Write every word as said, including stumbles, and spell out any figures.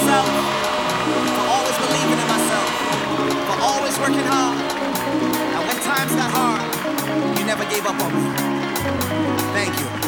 myself, for always believing in myself, for always working hard. And when times got hard, you never gave up on me. Thank you.